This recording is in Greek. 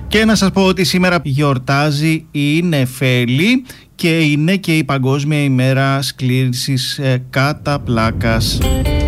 Και να σας πω ότι σήμερα γιορτάζει η Νεφέλη και είναι και η Παγκόσμια ημέρα σκλήρυνσης κατά πλάκας.